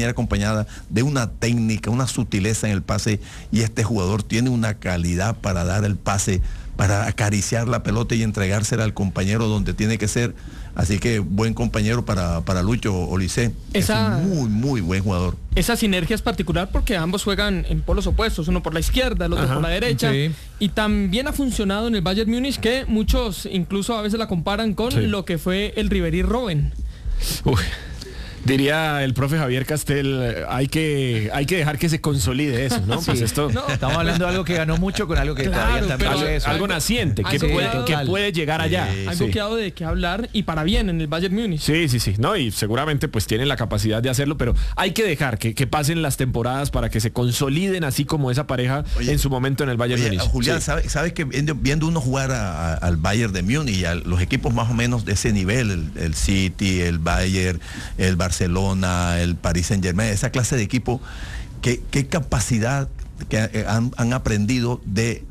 acompañada de una técnica, una sutileza en el pase, y este jugador tiene una calidad para dar el pase, para acariciar la pelota y entregársela al compañero donde tiene que ser. Así que buen compañero para Lucho Olise. Es un muy buen jugador. Esa sinergia es particular porque ambos juegan en polos opuestos, uno por la izquierda, el otro por la derecha. Sí. Y también ha funcionado en el Bayern Múnich, que muchos incluso a veces la comparan con lo que fue el Ribéry Robben. Diría el profe Javier Castel, hay que dejar que se consolide eso, ¿no? Sí. Pues esto... No, estamos hablando de algo que ganó mucho con algo que todavía está algo naciente, que puede llegar allá. Algo que ha dado de qué hablar, y para bien en el Bayern Múnich. Sí. No, y seguramente pues tienen la capacidad de hacerlo, pero hay que dejar que pasen las temporadas para que se consoliden así como esa pareja en su momento en el Bayern Múnich. Julián, ¿sabes que viendo uno jugar al Bayern de Múnich y a los equipos más o menos de ese nivel, el City, el Bayern, el Barcelona, el Paris Saint-Germain, esa clase de equipo, qué capacidad que han aprendido de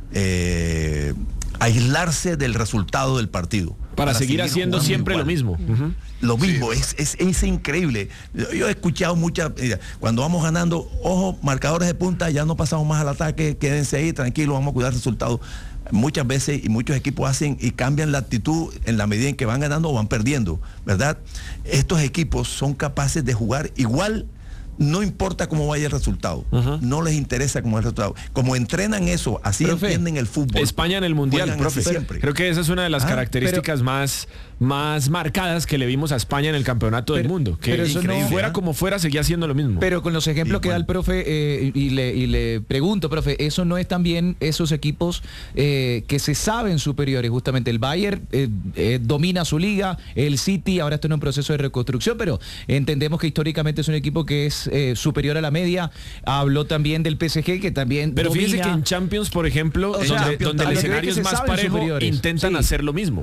aislarse del resultado del partido. Para seguir haciendo siempre igual. Lo mismo. Lo mismo, es increíble. Yo he escuchado cuando vamos ganando, ojo, marcadores de punta, ya no pasamos más al ataque, quédense ahí, tranquilos, vamos a cuidar resultados. Muchas veces y muchos equipos hacen y cambian la actitud en la medida en que van ganando o van perdiendo, ¿verdad? Estos equipos son capaces de jugar igual, no importa cómo vaya el resultado, no les interesa cómo es el resultado. Como entrenan eso, así entienden el fútbol. España en el Mundial, profe. Creo que esa es una de las características más marcadas que le vimos a España en el campeonato del mundo. Que pero eso fuera como fuera, seguía haciendo lo mismo. Pero con los ejemplos que da el profe, y le pregunto, profe, ¿eso no es también esos equipos que se saben superiores? Justamente el Bayern domina su liga, el City ahora está en un proceso de reconstrucción, pero entendemos que históricamente es un equipo que es superior a la media. Habló también del PSG, que también pero domina. Fíjese que en Champions, por ejemplo, donde el escenario es más parejo, intentan hacer lo mismo.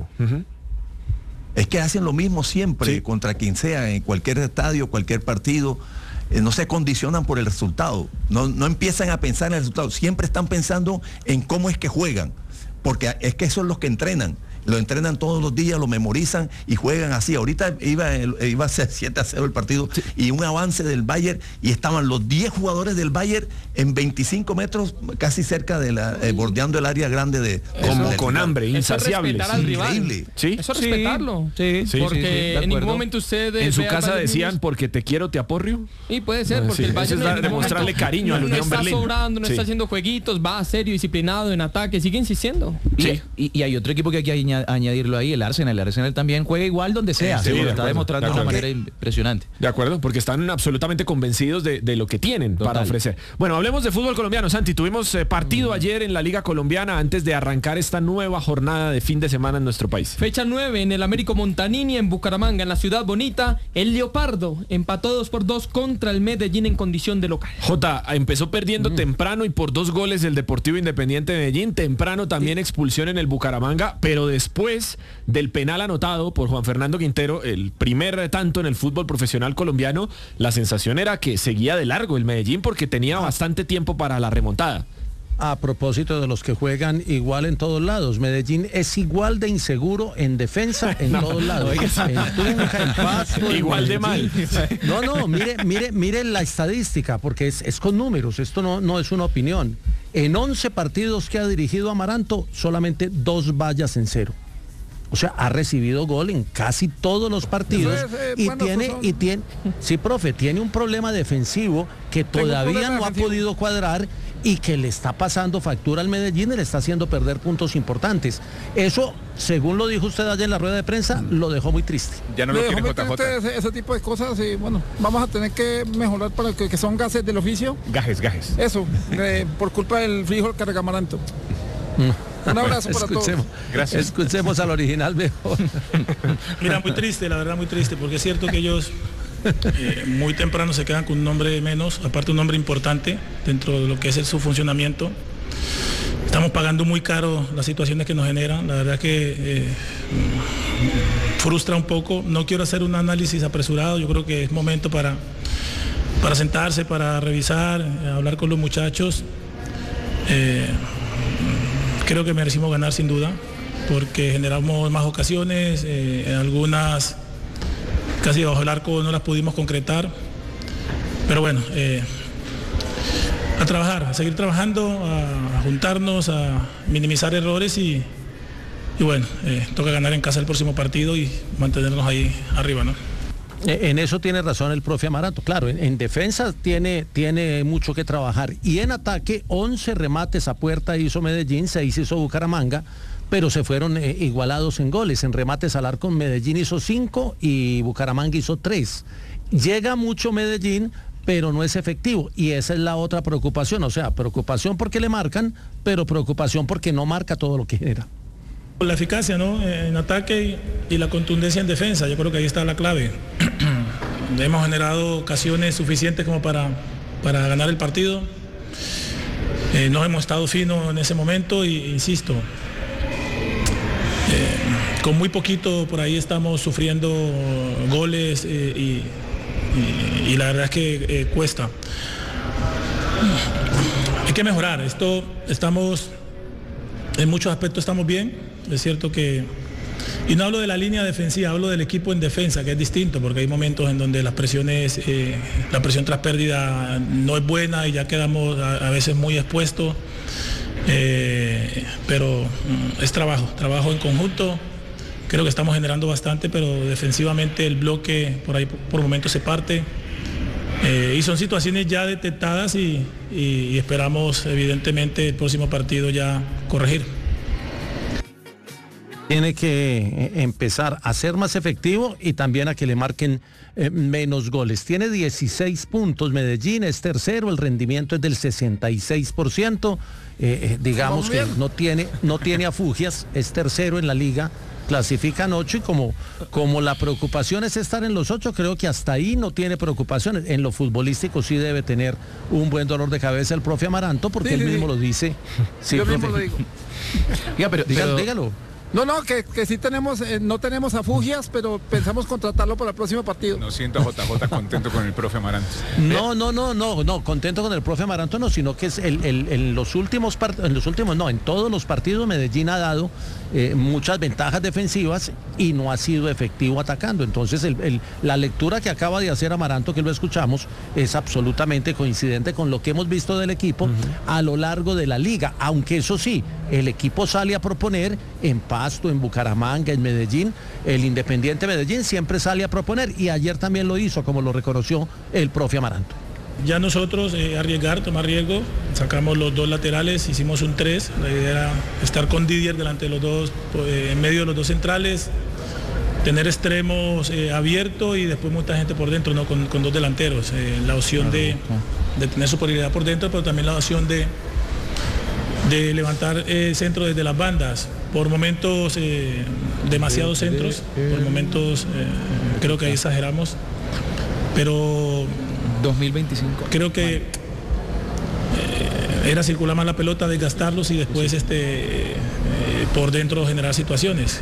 Es que hacen lo mismo siempre, contra quien sea, en cualquier estadio, cualquier partido. No se condicionan por el resultado, no empiezan a pensar en el resultado, siempre están pensando en cómo es que juegan, porque es que eso es lo que entrenan. Lo entrenan todos los días, lo memorizan y juegan así. Ahorita iba a ser 7-0 el partido, y un avance del Bayern, y estaban los 10 jugadores del Bayern en 25 metros, casi cerca de bordeando el área grande de como con hambre, insaciables. Eso es respetar al rival. Increíble. Eso es respetarlo. Porque en ningún momento usted... En su casa decían, porque te quiero, te aporrio. Y puede ser, porque el Bayern es demostrarle cariño al Unión Berlín. No está sobrando, no está haciendo jueguitos, va serio, disciplinado, en ataque, sigue insistiendo. Y hay otro equipo que hay que añadirlo ahí, el Arsenal. El Arsenal también juega igual donde sea, lo está demostrando de una manera impresionante. De acuerdo, porque están absolutamente convencidos de lo que tienen para ofrecer. Bueno, hablemos de fútbol colombiano. Santi, tuvimos partido ayer en la Liga Colombiana antes de arrancar esta nueva jornada de fin de semana en nuestro país. Fecha 9 en el Américo Montanini en Bucaramanga, en la ciudad bonita. El Leopardo empató 2-2 contra el Medellín en condición de local. Jota, empezó perdiendo temprano y por 2 goles el Deportivo Independiente de Medellín. Temprano también expulsión en el Bucaramanga, pero después del penal anotado por Juan Fernando Quintero, el primer tanto en el fútbol profesional colombiano, la sensación era que seguía de largo el Medellín porque tenía bastante tiempo para la remontada. A propósito de los que juegan igual en todos lados, Medellín es igual de inseguro en defensa en todos lados. En Tunja, en Pasto, igual de mal. No, mire la estadística, porque es con números, esto no es una opinión. En 11 partidos que ha dirigido Amaranto, solamente 2 vallas en 0. O sea, ha recibido gol en casi todos los partidos tiene un problema defensivo que todavía no ha podido cuadrar y que le está pasando factura al Medellín y le está haciendo perder puntos importantes. Eso, según lo dijo usted ayer en la rueda de prensa, lo dejó muy triste. Ya no lo quiere JJ. Ese tipo de cosas, y bueno, vamos a tener que mejorar para que son gases del oficio. Gajes. Eso, por culpa del frijol Cargamaranto. Un abrazo para todos. Gracias. Escuchemos al original mejor. Mira, muy triste, la verdad muy triste, porque es cierto que ellos muy temprano se quedan con un nombre menos, aparte un nombre importante dentro de lo que es su funcionamiento. Estamos pagando muy caro las situaciones que nos generan, la verdad que frustra un poco. No quiero hacer un análisis apresurado, yo creo que es momento para sentarse, para revisar, hablar con los muchachos. Creo que merecimos ganar sin duda, porque generamos más ocasiones, algunas casi bajo el arco no las pudimos concretar. Pero bueno, a trabajar, a seguir trabajando, a juntarnos, a minimizar errores y bueno, toca ganar en casa el próximo partido y mantenernos ahí arriba, ¿no? En eso tiene razón el profe Amaranto. Claro, en defensa tiene mucho que trabajar. Y en ataque, 11 remates a puerta hizo Medellín, 6 hizo Bucaramanga, pero se fueron igualados en goles. En remates al arco, Medellín hizo 5 y Bucaramanga hizo 3. Llega mucho Medellín, pero no es efectivo. Y esa es la otra preocupación. O sea, preocupación porque le marcan, pero preocupación porque no marca todo lo que genera. La eficacia, ¿no? En ataque y la contundencia en defensa, yo creo que ahí está la clave. Hemos generado ocasiones suficientes como para ganar el partido. No hemos estado finos en ese momento e insisto, con muy poquito por ahí estamos sufriendo goles y la verdad es que cuesta. Hay que mejorar, en muchos aspectos estamos bien. Es cierto que, y no hablo de la línea defensiva, hablo del equipo en defensa, que es distinto, porque hay momentos en donde la presión tras pérdida no es buena y ya quedamos a veces muy expuestos, pero es trabajo en conjunto. Creo que estamos generando bastante, pero defensivamente el bloque por ahí por momentos se parte. Y son situaciones ya detectadas y esperamos evidentemente el próximo partido ya corregir. Tiene que empezar a ser más efectivo y también a que le marquen menos goles. Tiene 16 puntos, Medellín es tercero, el rendimiento es del 66%, digamos que no tiene afugias, es tercero en la liga, clasifican 8 y como la preocupación es estar en los 8, creo que hasta ahí no tiene preocupaciones. En lo futbolístico sí debe tener un buen dolor de cabeza el profe Amaranto, porque él mismo lo dice. Sí, yo profe. mismo lo digo. Dígalo. No, que sí tenemos, no tenemos afugias, pero pensamos contratarlo para el próximo partido. No siento a JJ contento con el profe Amaranto. No, contento con el profe Amaranto no, sino que es en todos los partidos Medellín ha dado muchas ventajas defensivas y no ha sido efectivo atacando. Entonces la lectura que acaba de hacer Amaranto, que lo escuchamos, es absolutamente coincidente con lo que hemos visto del equipo a lo largo de la liga, aunque eso sí, el equipo sale a proponer en Pasto, en Bucaramanga, en Medellín. El Independiente Medellín siempre sale a proponer y ayer también lo hizo, como lo reconoció el profe Amaranto. Ya nosotros tomar riesgo, sacamos los 2 laterales, hicimos un 3, la idea era estar con Didier delante de los dos, en medio de los 2 centrales, tener extremos abiertos y después mucha gente por dentro, ¿no? con 2 delanteros, la opción de tener superioridad por dentro, pero también la opción de levantar centro desde las bandas, por momentos demasiados centros, por momentos creo que ahí exageramos, pero 2025. creo que era circular más la pelota, desgastarlos y después por dentro generar situaciones.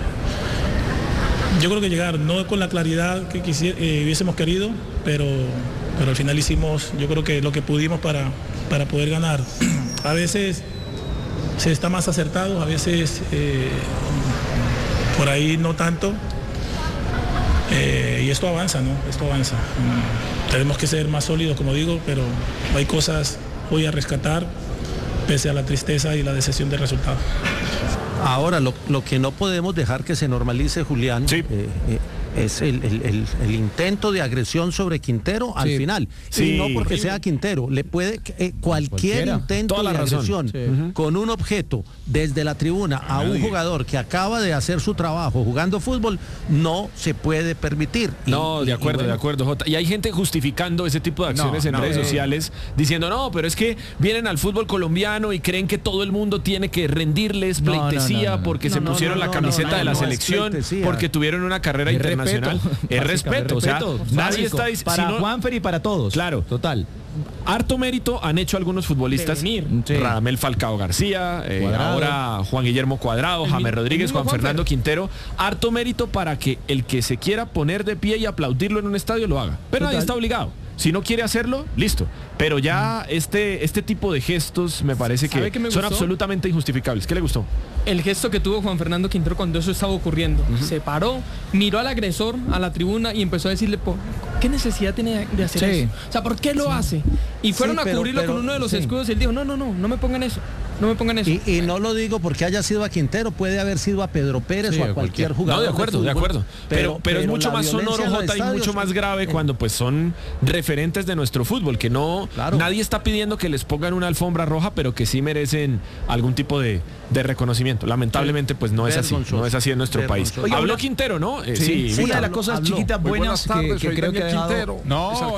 Yo creo que llegar, no con la claridad que hubiésemos querido, pero al final hicimos, yo creo que lo que pudimos para poder ganar. A veces se está más acertado, a veces por ahí no tanto. Y esto avanza, ¿no? Esto avanza. Tenemos que ser más sólidos, como digo, pero hay cosas hoy a rescatar, pese a la tristeza y la decepción del resultado. Ahora, lo que no podemos dejar que se normalice, Julián, sí. Es el intento de agresión sobre Quintero al final. Sí. Y no porque sea Quintero, le puede cualquier intento de agresión con un objeto desde la tribuna a un jugador que acaba de hacer su trabajo jugando fútbol, no se puede permitir. De acuerdo, Jota. Y hay gente justificando ese tipo de acciones en redes sociales, diciendo, no, pero es que vienen al fútbol colombiano y creen que todo el mundo tiene que rendirles pleitesía porque se pusieron la camiseta de la selección, porque tuvieron una carrera internacional. Es respeto, o sea, nadie está diciendo para Juanfer y para todos. Claro, total. Harto mérito han hecho algunos futbolistas. Radamel Falcao García, ahora Juan Guillermo Cuadrado, James Rodríguez, Juan Fernando Quintero. Harto mérito para que el que se quiera poner de pie y aplaudirlo en un estadio lo haga. Pero nadie está obligado. Si no quiere hacerlo, listo. Pero ya este tipo de gestos me parece que son absolutamente injustificables. ¿Qué le gustó? El gesto que tuvo Juan Fernando Quintero cuando eso estaba ocurriendo. Se paró, miró al agresor a la tribuna y empezó a decirle, ¿qué necesidad tiene de hacer eso? O sea, ¿por qué lo hace? Y fueron a cubrirlo con uno de los escudos y él dijo, no me pongan eso. No me pongan eso. Y no lo digo porque haya sido a Quintero, puede haber sido a Pedro Pérez o a cualquier jugador. No, de acuerdo. Pero es mucho más sonoro, Jota, y mucho más grave cuando pues son referentes de nuestro fútbol, que nadie está pidiendo que les pongan una alfombra roja, pero que sí merecen algún tipo de reconocimiento. Lamentablemente pues no es así en nuestro país. Oye, habló Quintero, ¿no? Sí, una de las cosas chiquitas buenas que creo que ha dejado... Quintero. No,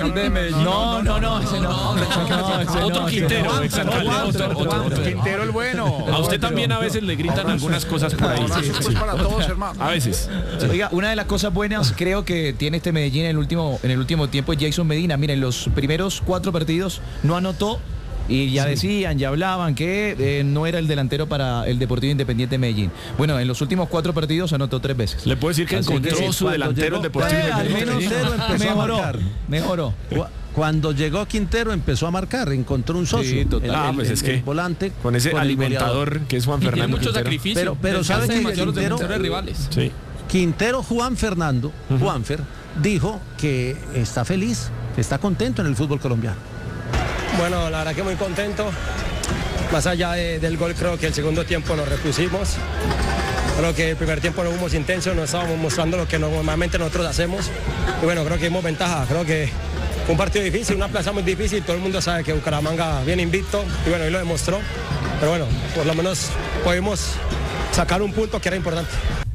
otro Quintero, exactamente. Quintero el bueno. A usted también a veces le gritan algunas cosas por ahí. Para todos, hermano. A veces. Oiga, una de las cosas buenas creo que tiene este Medellín en el último tiempo es Jason Medina. Miren, los primeros 4 partidos no anotó y ya decían, ya hablaban que no era el delantero para el Deportivo Independiente de Medellín. Bueno, en los últimos 4 partidos anotó 3 veces. Le puedo decir que encontró su delantero el Deportivo Independiente. Mejoró. Cuando llegó Quintero empezó a marcar, encontró un socio. Sí, total. El volante. Con ese alimentador que es Juan Fernando. Tiene mucho sacrificio. Pero ¿sabe que Quintero de rivales? Sí. Quintero Juan Fernando, Juanfer, dijo que está feliz, que está contento en el fútbol colombiano. Bueno, la verdad que muy contento. Más allá del gol, creo que el segundo tiempo nos repusimos. Creo que el primer tiempo no fuimos intensos, no estábamos mostrando lo que normalmente nosotros hacemos. Y bueno, creo que dimos ventaja. Creo que fue un partido difícil, una plaza muy difícil. Todo el mundo sabe que Bucaramanga viene invicto y bueno, hoy lo demostró. Pero bueno, por lo menos pudimos sacar un punto que era importante.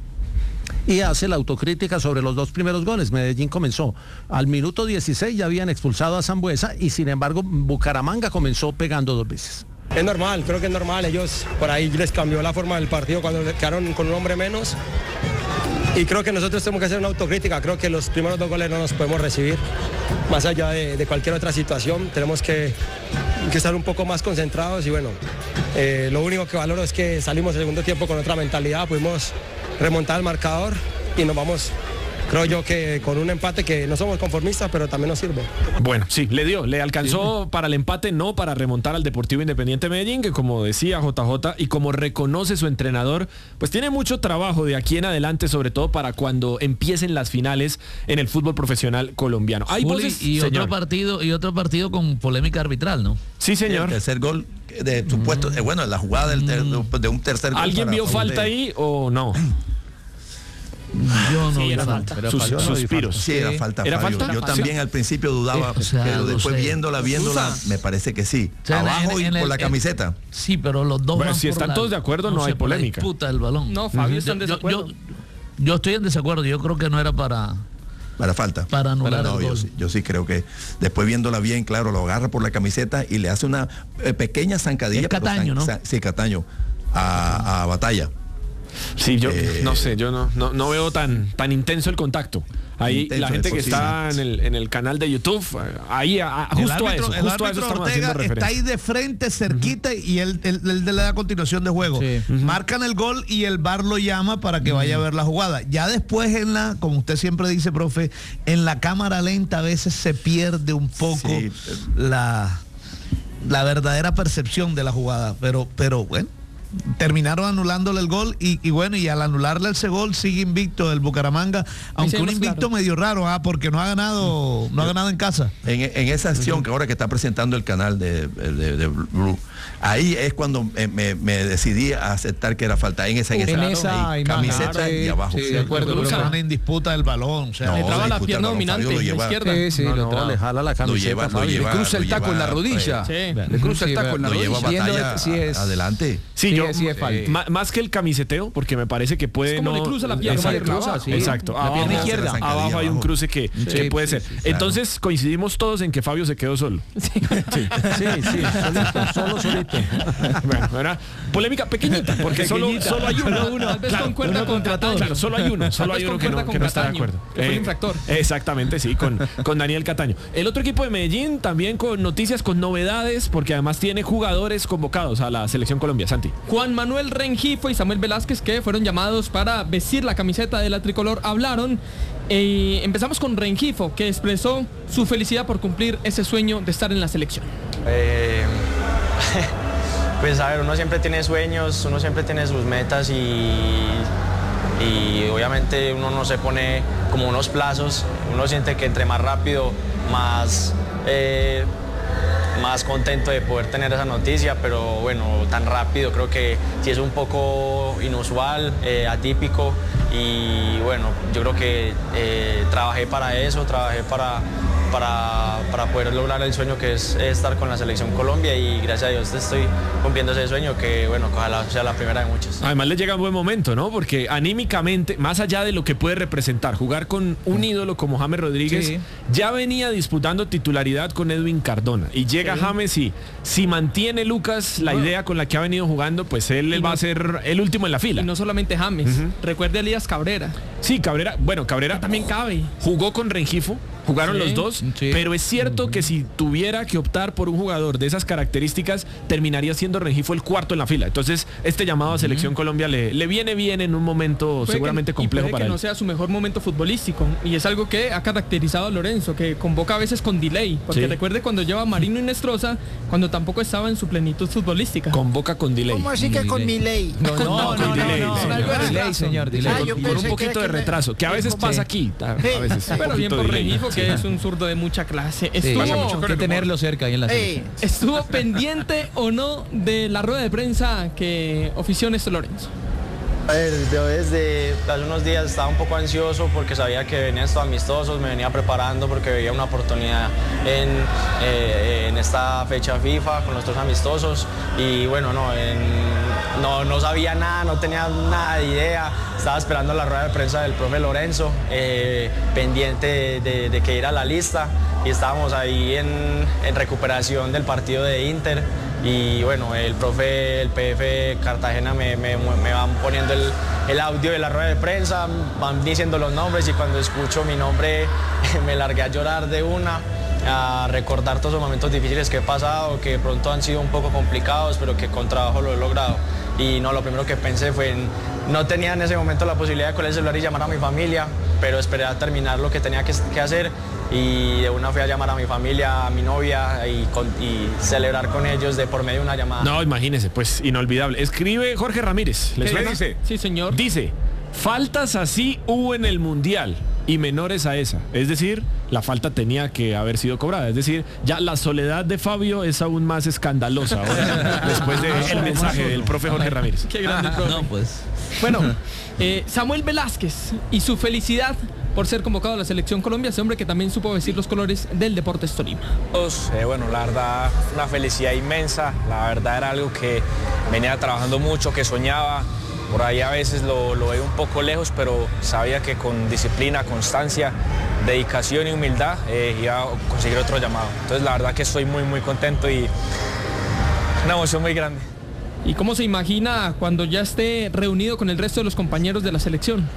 Y hace la autocrítica sobre los 2 primeros goles. Medellín comenzó al minuto 16, ya habían expulsado a Sambuesa y sin embargo Bucaramanga comenzó pegando 2 veces. Es normal, creo que es normal. Ellos por ahí les cambió la forma del partido cuando quedaron con un hombre menos. Y creo que nosotros tenemos que hacer una autocrítica. Creo que los primeros 2 goles no nos podemos recibir. Más allá de cualquier otra situación, tenemos que estar un poco más concentrados. Y bueno, lo único que valoro es que salimos el segundo tiempo con otra mentalidad. Pudimos remontar el marcador y nos vamos, creo yo, que con un empate que no somos conformistas, pero también nos sirve. Bueno, sí, le alcanzó para el empate, no para remontar al Deportivo Independiente de Medellín, que como decía JJ y como reconoce su entrenador, pues tiene mucho trabajo de aquí en adelante, sobre todo para cuando empiecen las finales en el fútbol profesional colombiano. Hay voces, y otro partido con polémica arbitral, ¿no? Sí, señor. El tercer gol de supuesto, bueno, la jugada de un tercer gol. ¿Alguien vio falta ahí o no? Yo no sí, vi era falta. Suspiros. Sí, era falta. ¿Era falta? Yo también al principio dudaba, pero después viéndola, me parece que sí. O sea, abajo y por la camiseta. Sí, pero los dos bueno, si están todos de acuerdo, no hay polémica. Disputa del balón. No, Fabio está en desacuerdo. Yo estoy en desacuerdo. Yo creo que no era para falta. Para anular el gol. Yo sí creo que después viéndola bien, claro, lo agarra por la camiseta y le hace una pequeña zancadilla. Es Cataño, ¿no? Sí, Cataño. A Batalla. Sí, yo no sé, yo no veo tan intenso el contacto. Ahí intenso, la gente que está en el canal de YouTube, ahí justo a eso estamos haciendo referencia. Está ahí de frente, cerquita, y él le da continuación de juego. Sí. Marcan el gol y el VAR lo llama para que vaya a ver la jugada. Ya después como usted siempre dice, profe, en la cámara lenta a veces se pierde un poco la verdadera percepción de la jugada. Pero bueno, terminaron anulándole el gol y bueno, y al anularle ese gol sigue invicto el Bucaramanga, aunque un invicto medio raro, porque no ha ganado en casa. En esa acción que ahora que está presentando el canal de Blue, ahí es cuando me decidí a aceptar que era falta en esa camiseta y abajo. Sí, de acuerdo, estaban en disputa del balón, o sea, le traba la pierna dominante en la izquierda. Le jala la camiseta, le cruza el taco en la rodilla. Le cruza el taco en la rodilla. Adelante. Sí, sí es falta. Más que el camiseteo, porque me parece que puede no. Le cruza la pierna. Exacto. La pierna izquierda. Abajo hay un cruce que puede ser. Claro. Entonces coincidimos todos en que Fabio se quedó solo. Sí, solito. Bueno, ¿verdad? Polémica pequeñita, porque solo hay uno. Tal vez concuerda contra todos. Claro, solo hay uno que no está de acuerdo. Fue el infractor. Exactamente, sí, con Daniel Cataño. El otro equipo de Medellín también con noticias, con novedades, porque además tiene jugadores convocados a la Selección Colombia. Santi. Juan Manuel Rengifo y Samuel Velázquez, que fueron llamados para vestir la camiseta de la tricolor, hablaron. Empezamos con Rengifo, que expresó su felicidad por cumplir ese sueño de estar en la selección. Pues a ver, uno siempre tiene sueños, uno siempre tiene sus metas y obviamente uno no se pone como unos plazos, uno siente que entre más rápido, más contento de poder tener esa noticia, pero bueno, tan rápido creo que sí es un poco inusual, atípico, y bueno, yo creo que trabajé para eso, trabajé para poder lograr el sueño que es estar con la Selección Colombia, y gracias a Dios estoy cumpliendo ese sueño que, bueno, ojalá sea la primera de muchos. Además le llega un buen momento, ¿no? Porque anímicamente, más allá de lo que puede representar, jugar con un ídolo como James Rodríguez, sí, ya venía disputando titularidad con Edwin Cardona, y llega James, y si mantiene Lucas la idea con la que ha venido jugando, pues él va a ser el último en la fila. Y no solamente James, recuerde a Elías Cabrera. Sí, Cabrera también cabe. Jugó con Rengifo, jugaron los dos, pero es cierto que si tuviera que optar por un jugador de esas características, terminaría siendo Rengifo el cuarto en la fila. Entonces, este llamado a Selección Colombia le viene bien en un momento seguramente complejo para él. Que no sea su mejor momento futbolístico, y es algo que ha caracterizado a Lorenzo, que convoca a veces con delay, porque recuerde cuando lleva a Marino y Nestroza, cuando tampoco estaba en su plenitud futbolística. Convoca con delay. ¿Cómo así que con mi ley? No, delay, señor, delay. Por un poquito de retraso, que a veces pasa aquí. A veces. Pero bien por Rengifo, que es un zurdo de mucha clase. Estuvo que tenerlo cerca ahí en la selección. ¿Estuvo pendiente o no de la rueda de prensa que ofició Néstor Lorenzo? A ver, yo desde hace unos días estaba un poco ansioso porque sabía que venían estos amistosos, me venía preparando porque veía una oportunidad en esta fecha FIFA con los dos amistosos, y bueno, no sabía nada, no tenía nada de idea, estaba esperando la rueda de prensa del profe Lorenzo, pendiente de que ir a la lista, y estábamos ahí en recuperación del partido de Inter. Y bueno, el PF Cartagena me van poniendo el audio de la rueda de prensa, van diciendo los nombres, y cuando escucho mi nombre me largué a llorar de una, a recordar todos los momentos difíciles que he pasado, que de pronto han sido un poco complicados, pero que con trabajo lo he logrado. Y no, lo primero que pensé fue no tenía en ese momento la posibilidad de coger el celular y llamar a mi familia, pero esperé a terminar lo que tenía que hacer, y de una fui a llamar a mi familia, a mi novia, y celebrar con ellos de por medio de una llamada. No, imagínese, pues inolvidable. Escribe Jorge Ramírez. ¿Qué dice? Sí, señor. Dice: faltas así hubo en el Mundial y menores a esa. Es decir, la falta tenía que haber sido cobrada. Es decir, ya la soledad de Fabio es aún más escandalosa ahora, después del mensaje del profe Jorge Ramírez. Qué grande profe. No, pues. Bueno, Samuel Velázquez y su felicidad por ser convocado a la Selección Colombia, ese hombre que también supo vestir los colores del Deportes Tolima. Bueno, la verdad, una felicidad inmensa. La verdad era algo que venía trabajando mucho, que soñaba. Por ahí a veces lo veo un poco lejos, pero sabía que con disciplina, constancia, dedicación y humildad iba a conseguir otro llamado. Entonces la verdad que estoy muy, muy contento y una emoción muy grande. ¿Y cómo se imagina cuando ya esté reunido con el resto de los compañeros de la selección?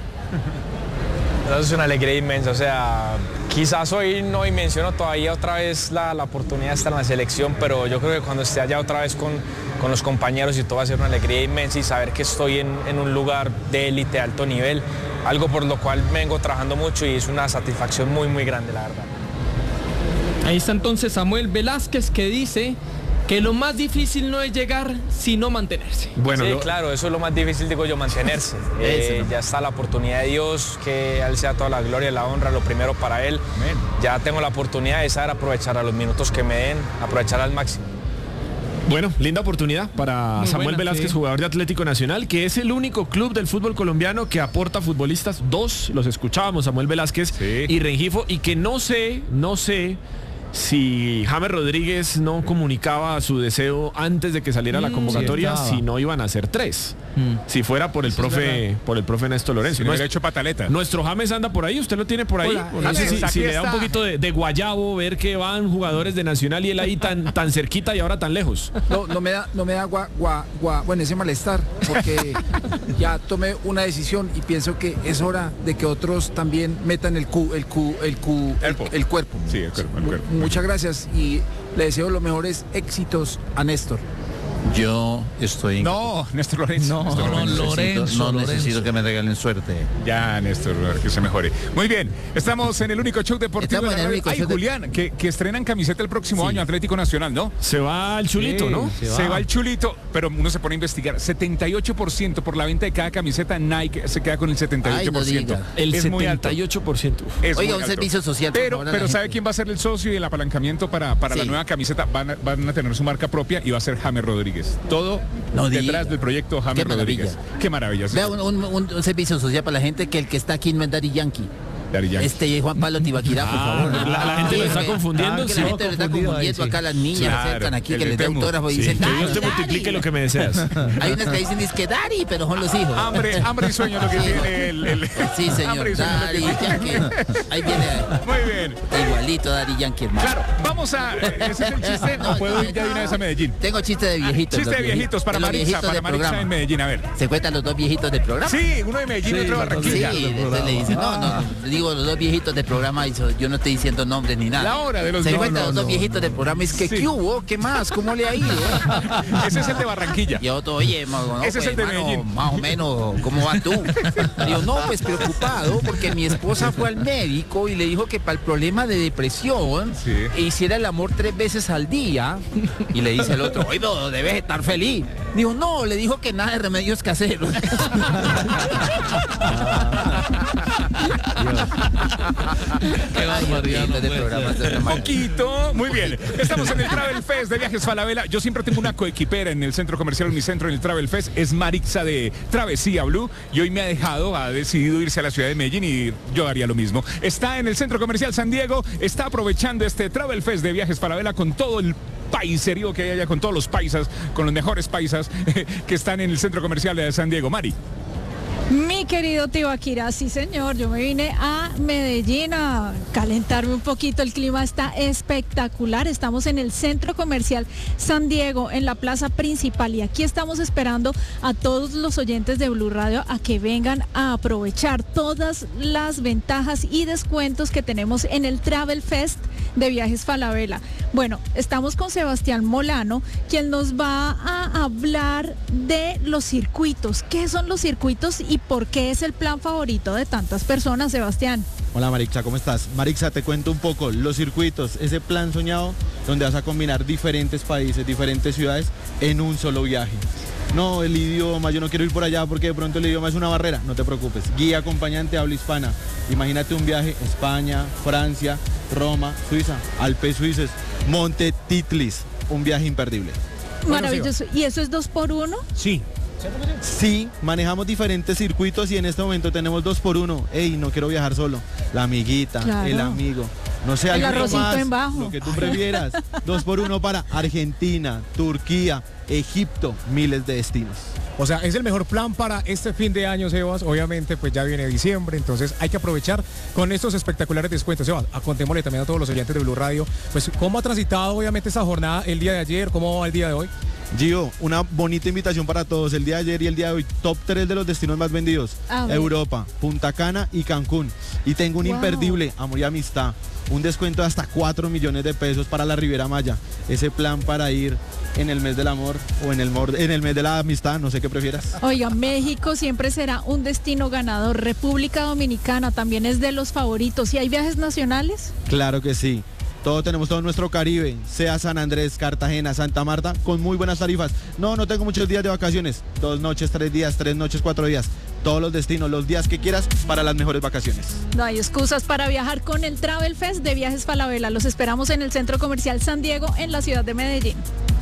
Eso es una alegría inmensa, o sea, quizás hoy no dimensiono todavía otra vez la oportunidad de estar en la selección, pero yo creo que cuando esté allá otra vez con los compañeros y todo va a ser una alegría inmensa, y saber que estoy en un lugar de élite, alto nivel, algo por lo cual vengo trabajando mucho, y es una satisfacción muy, muy grande, la verdad. Ahí está entonces Samuel Velázquez, que dice que lo más difícil no es llegar, sino mantenerse. Bueno, sí, claro, eso es lo más difícil, digo yo, mantenerse. Ya está la oportunidad de Dios, que a Él sea toda la gloria y la honra, lo primero para Él. Amén. Ya tengo la oportunidad de saber aprovechar a los minutos que me den, aprovechar al máximo. Bueno, linda oportunidad para Muy Samuel buena, Velázquez, sí. Jugador de Atlético Nacional, que es el único club del fútbol colombiano que aporta futbolistas. Dos, los escuchábamos, Samuel Velázquez y Rengifo, y que no sé si James Rodríguez no comunicaba su deseo antes de que saliera la convocatoria, si no iban a ser tres. Si fuera por el profe Néstor Lorenzo. Si no hubiera hecho pataleta. Nuestro James anda por ahí, ¿usted lo tiene por ahí? Hola, No sé James, si le da está. un poquito de guayabo ver que van jugadores de Nacional y él ahí tan cerquita y ahora tan lejos. No me da bueno, ese malestar, porque ya tomé una decisión y pienso que es hora de que otros también metan el cuerpo. Sí, el cuerpo. Muchas gracias, y le deseo los mejores éxitos a Néstor. Yo estoy... No, Néstor Lorenzo. No necesito que me regalen suerte. Ya, Néstor, que se mejore. Muy bien, estamos en el único show deportivo de la radio. Ay, Julián, que estrenan camiseta el próximo año, Atlético Nacional, ¿no? Se va el chulito, ¿no? Se va el chulito, pero uno se pone a investigar. 78% por la venta de cada camiseta, Nike se queda con el 78%. Ay, no diga. El es 78%. Oiga, un servicio social. Pero ¿sabe quién va a ser el socio y el apalancamiento para la nueva camiseta? Van a tener su marca propia y va a ser James Rodríguez. Todo detrás del proyecto James Rodríguez. Qué maravilla. Vea, un servicio social para la gente, que el que está aquí no es Daddy Yankee. Juan Pablo Tibaquirá, por favor. La gente lo está confundiendo. La gente lo está confundiendo. Acá las niñas acercan aquí que les da autógrafo y dicen, que Dios te multiplique lo que me deseas. Hay unas que dicen que Daddy, pero son los hijos. Hambre y sueño lo que tiene el... Sí, señor. Daddy Yankee. Ahí viene. Muy bien. Igualito Daddy Yankee, hermano. Claro, vamos a... ¿Ese es el chiste? ¿O puedo ir ya de una vez a Medellín? Tengo chiste de viejitos. Chiste de viejitos para Marixa en Medellín, a ver. ¿Se cuentan los dos viejitos del programa? Sí, uno de Medellín y otro de Barranquilla. Sí, después le dicen, digo, los dos viejitos del programa, yo no estoy diciendo nombres ni nada. La hora de los Se cuentan los dos viejitos del programa, es que ¿qué hubo? ¿Qué más? ¿Cómo le ha ido? Ese es el de Barranquilla. Y otro, oye, ese es el de Medellín. Más o menos, ¿cómo vas tú? Digo, no, pues preocupado, porque mi esposa fue al médico y le dijo que para el problema de depresión hiciera el amor 3 veces al día. Y le dice el otro, oye, debes estar feliz. Digo, no, le dijo que nada de remedios caseros. Qué barbaridad. Poquito. Muy bien. Estamos en el Travel Fest de Viajes Falabella. Yo siempre tengo una coequipera en el centro comercial Unicentro en el Travel Fest. Es Marixa de Travesía Blue. Y hoy me ha decidido irse a la ciudad de Medellín y yo haría lo mismo. Está en el centro comercial San Diego. Está aprovechando este Travel Fest de Viajes Falabella con todo el paiserío que hay allá, con todos los paisas, con los mejores paisas que están en el centro comercial de San Diego. Mari. Mi querido Tibaquirá, sí señor, yo me vine a Medellín a calentarme un poquito, el clima está espectacular, estamos en el centro comercial San Diego, en la plaza principal, y aquí estamos esperando a todos los oyentes de Blue Radio a que vengan a aprovechar todas las ventajas y descuentos que tenemos en el Travel Fest de Viajes Falabella. Bueno, estamos con Sebastián Molano, quien nos va a hablar de los circuitos. ¿Qué son los circuitos y por qué es el plan favorito de tantas personas, Sebastián? Hola Marixa, ¿cómo estás? Marixa, te cuento un poco, los circuitos, ese plan soñado donde vas a combinar diferentes países, diferentes ciudades en un solo viaje. No, el idioma, yo no quiero ir por allá porque de pronto el idioma es una barrera, no te preocupes. Guía acompañante habla hispana. Imagínate un viaje España, Francia, Roma, Suiza, Alpes suizos, Monte Titlis, un viaje imperdible. Maravilloso. ¿Y eso es 2x1? Sí. Sí, manejamos diferentes circuitos y en este momento tenemos 2x1. Ey, no quiero viajar solo. La amiguita, claro. El amigo. No sé, el algo más, en bajo. lo que tú prefieras. 2x1 para Argentina, Turquía, Egipto, miles de destinos. O sea, es el mejor plan para este fin de año, Sebas. Obviamente, pues ya viene diciembre, entonces hay que aprovechar con estos espectaculares descuentos. Sebas, contémosle también a todos los oyentes de Blue Radio, pues cómo ha transitado obviamente esa jornada el día de ayer, cómo va el día de hoy. Gio, una bonita invitación para todos. El día de ayer y el día de hoy, top 3 de los destinos más vendidos. Europa, Punta Cana y Cancún. Y tengo un imperdible, amor y amistad. Un descuento de hasta 4 millones de pesos para la Riviera Maya. Ese plan para ir en el mes del amor o en el mes de la amistad, no sé qué prefieras. Oiga, México siempre será un destino ganador. República Dominicana también es de los favoritos. ¿Y hay viajes nacionales? Claro que sí. Tenemos todo nuestro Caribe, sea San Andrés, Cartagena, Santa Marta, con muy buenas tarifas. No tengo muchos días de vacaciones. 2 noches, 3 días, 3 noches, 4 días. Todos los destinos, los días que quieras para las mejores vacaciones. No hay excusas para viajar con el Travel Fest de Viajes Falabella. Los esperamos en el Centro Comercial San Diego, en la ciudad de Medellín.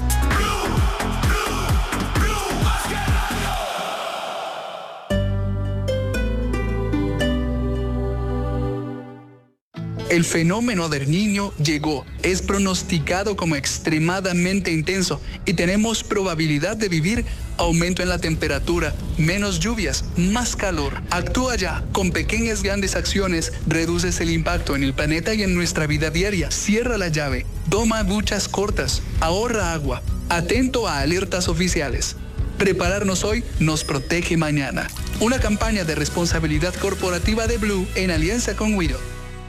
El fenómeno del Niño llegó, es pronosticado como extremadamente intenso y tenemos probabilidad de vivir aumento en la temperatura, menos lluvias, más calor. Actúa ya, con pequeñas grandes acciones reduces el impacto en el planeta y en nuestra vida diaria. Cierra la llave, toma duchas cortas, ahorra agua, atento a alertas oficiales. Prepararnos hoy nos protege mañana. Una campaña de responsabilidad corporativa de Blue en alianza con Wido.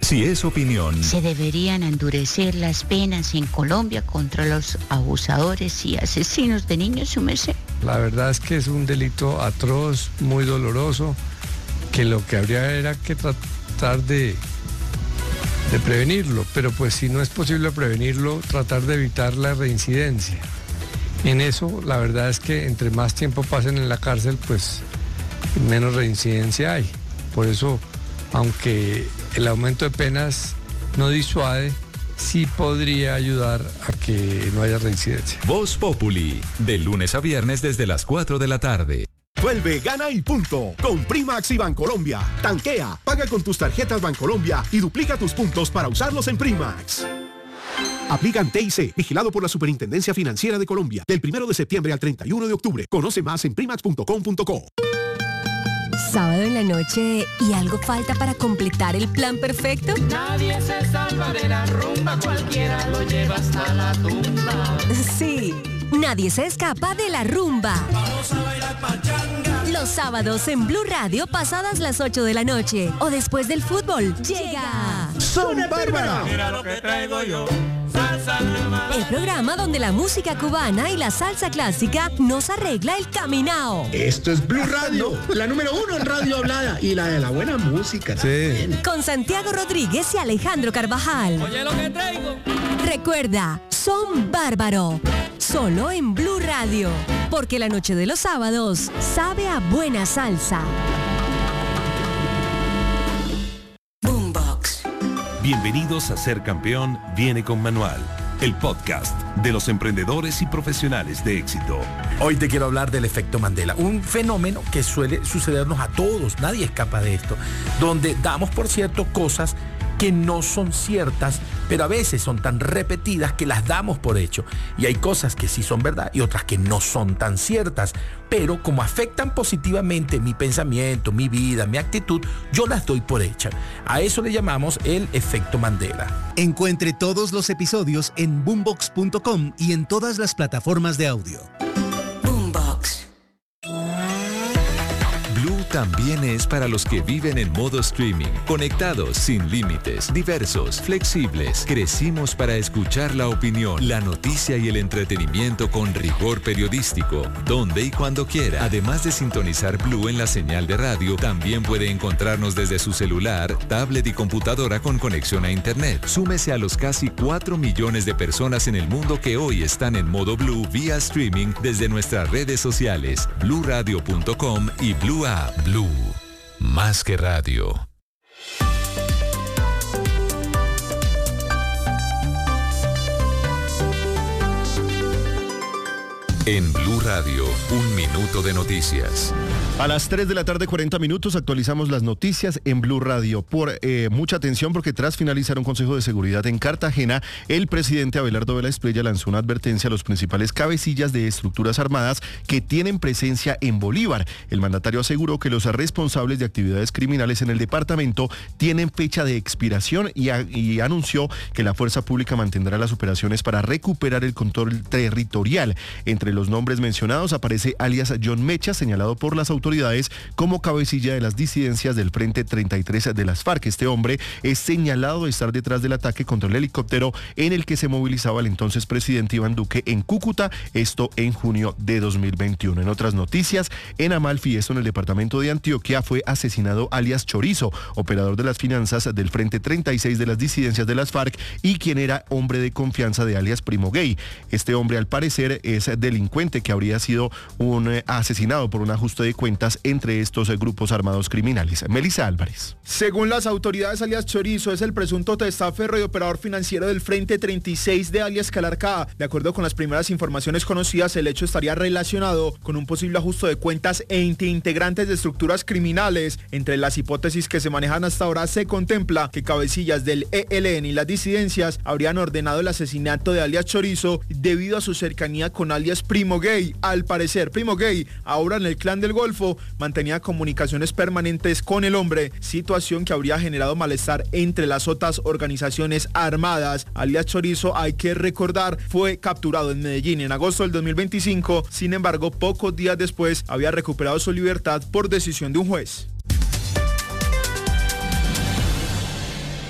Si es opinión, Se deberían endurecer las penas en Colombia contra los abusadores y asesinos de niños, su merced. La verdad es que es un delito atroz, muy doloroso, que lo que habría era que tratar de prevenirlo, pero pues si no es posible prevenirlo, tratar de evitar la reincidencia. En eso, la verdad es que entre más tiempo pasen en la cárcel, pues menos reincidencia hay. Por eso, aunque el aumento de penas no disuade, sí podría ayudar a que no haya reincidencia. Voz Populi, de lunes a viernes desde las 4 de la tarde. Vuelve, gana y punto. Con Primax y Bancolombia. Tanquea, paga con tus tarjetas Bancolombia y duplica tus puntos para usarlos en Primax. Aplican TIC, vigilado por la Superintendencia Financiera de Colombia. Del 1 de septiembre al 31 de octubre. Conoce más en primax.com.co. Sábado en la noche y algo falta para completar el plan perfecto. Nadie se salva de la rumba, cualquiera lo lleva hasta la tumba. Sí, nadie se escapa de la rumba. Vamos a bailar pachanga. Los sábados en Blue Radio pasadas las 8 de la noche o después del fútbol llega Son Bárbara. Mira lo que traigo yo. Salsa nueva. El programa donde la música cubana y la salsa clásica nos arregla el caminao. Esto es Blue Radio, la número 1 en radio hablada y la de la buena música. Sí. Con Santiago Rodríguez y Alejandro Carvajal. Oye lo que traigo. Recuerda, Son Bárbaro. Solo en Blue Radio. Porque la noche de los sábados sabe a buena salsa. Boombox. Bienvenidos a Ser Campeón Viene con Manual, el podcast de los emprendedores y profesionales de éxito. Hoy te quiero hablar del efecto Mandela, un fenómeno que suele sucedernos a todos, nadie escapa de esto, donde damos por cierto cosas que no son ciertas, pero a veces son tan repetidas que las damos por hecho. Y hay cosas que sí son verdad y otras que no son tan ciertas, pero como afectan positivamente mi pensamiento, mi vida, mi actitud, yo las doy por hecha. A eso le llamamos el efecto Mandela. Encuentre todos los episodios en boombox.com y en todas las plataformas de audio. Blue también es para los que viven en modo streaming, conectados, sin límites, diversos, flexibles. Crecimos para escuchar la opinión, la noticia y el entretenimiento con rigor periodístico, donde y cuando quiera. Además de sintonizar Blue en la señal de radio, también puede encontrarnos desde su celular, tablet y computadora con conexión a internet. Súmese a los casi 4 millones de personas en el mundo que hoy están en modo Blue vía streaming desde nuestras redes sociales, bluradio.com y Blue App. Blue, más que radio. En Blue Radio, un minuto de noticias. A las 3 de la tarde, 40 minutos, actualizamos las noticias en Blue Radio. Mucha atención porque tras finalizar un consejo de seguridad en Cartagena, el presidente Abelardo Vela Espriella lanzó una advertencia a los principales cabecillas de estructuras armadas que tienen presencia en Bolívar. El mandatario aseguró que los responsables de actividades criminales en el departamento tienen fecha de expiración y anunció que la fuerza pública mantendrá las operaciones para recuperar el control territorial. Entre los nombres mencionados aparece alias John Mecha, señalado por las autoridades como cabecilla de las disidencias del Frente 33 de las FARC. Este hombre es señalado de estar detrás del ataque contra el helicóptero en el que se movilizaba el entonces presidente Iván Duque en Cúcuta, esto en junio de 2021. En otras noticias, en Amalfi, esto en el departamento de Antioquia, fue asesinado alias Chorizo, operador de las finanzas del Frente 36 de las disidencias de las FARC y quien era hombre de confianza de alias Primo Gay. Este hombre, al parecer, es delincuente que habría sido asesinado por un ajuste de cuentas entre estos grupos armados criminales. Melissa Álvarez. Según las autoridades, alias Chorizo es el presunto testaferro y operador financiero del Frente 36 de alias Calarcá. De acuerdo con las primeras informaciones conocidas, el hecho estaría relacionado con un posible ajuste de cuentas entre integrantes de estructuras criminales. Entre las hipótesis que se manejan hasta ahora se contempla que cabecillas del ELN y las disidencias habrían ordenado el asesinato de alias Chorizo debido a su cercanía con alias Primo Gay. Al parecer, Primo Gay, ahora en el Clan del Golfo, mantenía comunicaciones permanentes con el hombre, situación que habría generado malestar entre las otras organizaciones armadas. Alias Chorizo, hay que recordar, fue capturado en Medellín en agosto del 2025, sin embargo, pocos días después había recuperado su libertad por decisión de un juez.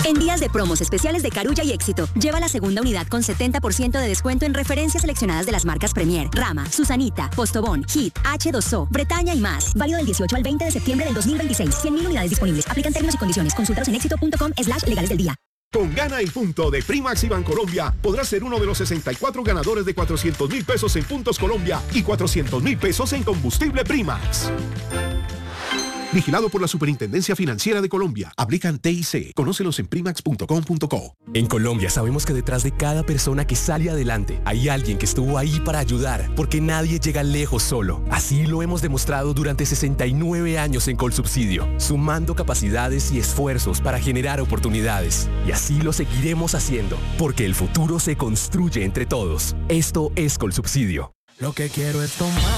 En días de promos especiales de Carulla y Éxito, lleva la segunda unidad con 70% de descuento en referencias seleccionadas de las marcas Premier, Rama, Susanita, Postobón, Hit, H2O, Bretaña y más. Válido del 18 al 20 de septiembre del 2026. 100.000 unidades disponibles. Aplican términos y condiciones. Consúltalos en éxito.com/legales del día. Con Gana y Punto de Primax y Bancolombia podrás ser uno de los 64 ganadores de 400.000 pesos en Puntos Colombia y 400.000 pesos en combustible Primax. Vigilado por la Superintendencia Financiera de Colombia. Aplican TIC. Conócelos en primax.com.co. En Colombia sabemos que detrás de cada persona que sale adelante hay alguien que estuvo ahí para ayudar, porque nadie llega lejos solo. Así lo hemos demostrado durante 69 años en Colsubsidio, sumando capacidades y esfuerzos para generar oportunidades. Y así lo seguiremos haciendo, porque el futuro se construye entre todos. Esto es Colsubsidio. Lo que quiero es tomar.